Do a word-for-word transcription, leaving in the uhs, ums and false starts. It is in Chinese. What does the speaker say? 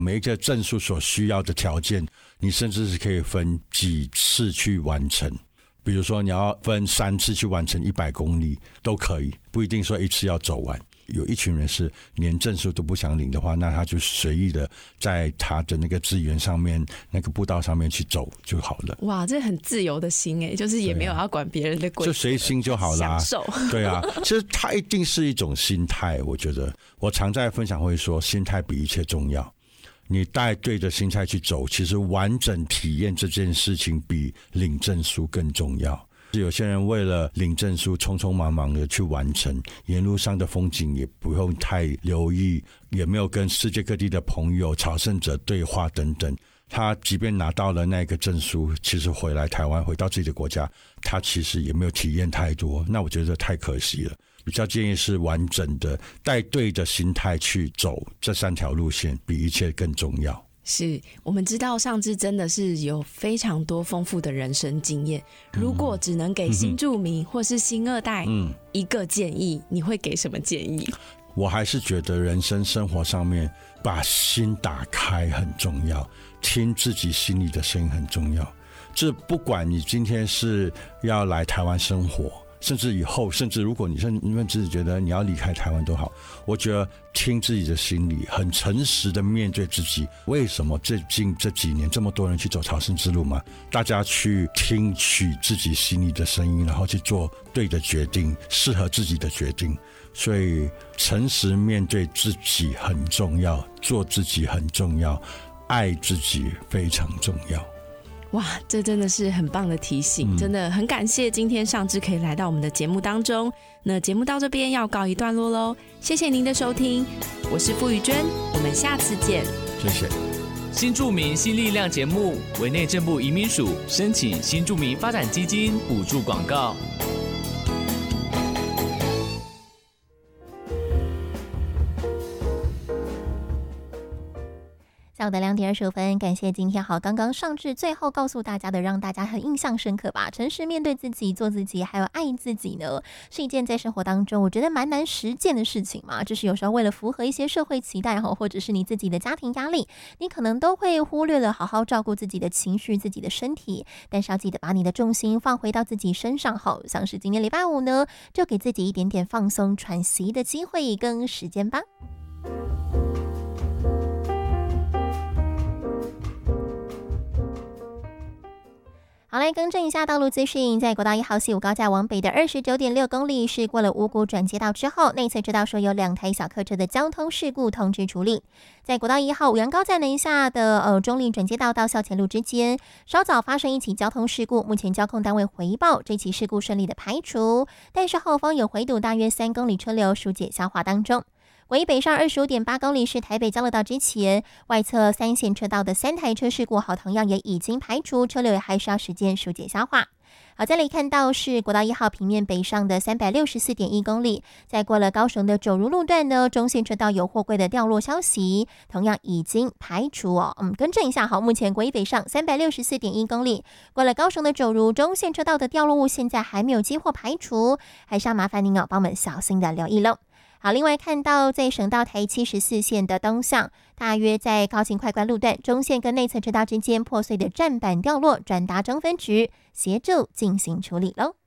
每一个证书所需要的条件，你甚至是可以分几次去完成。比如说你要分三次去完成一百公里都可以，不一定说一次要走完。有一群人是连证书都不想领的话，那他就随意的在他的那个资源上面那个步道上面去走就好了。 哇，这很自由的心耶，就是也没有要管别人的规则， 就随心就好啦。 享受。 对啊，其实它一定是一种心态。我觉得我常在分享会说，心态比一切重要。你带对着心态去走，其实完整体验这件事情比领证书更重要。有些人为了领证书匆匆忙忙的去完成，沿路上的风景也不用太留意，也没有跟世界各地的朋友朝圣者对话等等。他即便拿到了那个证书，其实回来台湾回到自己的国家，他其实也没有体验太多，那我觉得太可惜了。比较建议是完整的带对的心态去走这三条路线，比一切更重要。 是我们知道尚志真的是有非常多丰富的人生经验，如果只能给新住民或是新二代一个建议，你会给什么建议？ 我还是觉得人生生活上面把心打开很重要，听自己心里的声音很重要。这不管你今天是要来台湾生活，甚至以后，甚至如果你甚至觉得你要离开台湾都好，我觉得听自己的心里，很诚实的面对自己。为什么最近这几年这么多人去走朝圣之路嘛？大家去听取自己心里的声音，然后去做对的决定，适合自己的决定。所以诚实面对自己很重要，做自己很重要，爱自己非常重要。 哇，这真的是很棒的提醒、嗯、真的很感谢今天尚志可以来到我们的节目当中。那节目到这边要告一段落咯，谢谢您的收听，我是傅宇娟，我们下次见。 谢谢。 新住民新力量节目为内政部移民署申请新住民发展基金补助广告。 下午的两点二十五分，感谢今天好刚刚尚志最后告诉大家的，让大家很印象深刻吧。诚实面对自己，做自己，还有爱自己呢，是一件在生活当中我觉得蛮难实践的事情嘛。就是有时候为了符合一些社会期待，或者是你自己的家庭压力，你可能都会忽略了好好照顾自己的情绪、自己的身体。但是要记得把你的重心放回到自己身上，好像是今天礼拜五呢，就给自己一点点放松、喘息的机会跟时间吧。好，来更正一下道路资讯，在国道一号西武高架往北的 二十九点六 公里是过了五股转接道之后，内侧知道说有两台小客车的交通事故通知处理。在国道一号五杨高架南下的呃中立转接道到校前路之间，稍早发生一起交通事故，目前交控单位回报这起事故顺利的排除，但是后方有回堵大约三公里车流疏解消化当中。国一北上 二十五点八 公里是台北交流道之前，外侧三线车道的三台车事故好同样也已经排除，车流也还需要时间疏解消化。好，再来看到是国道一号平面北上的 三百六十四点一 公里，在过了高雄的九如路段呢，中线车道有货柜的掉落消息，同样已经排除哦。嗯，更正一下，好，目前国一北上 三百六十四点一 公里，过了高雄的九如中线车道的掉落物现在还没有接获排除，还是要麻烦您哦，帮我们小心的留意喽。好，另外看到在省道台七十四线的东向，大约在高行快关路段中线跟内侧车道之间破碎的站板掉落，转达中分值，协助进行处理喽。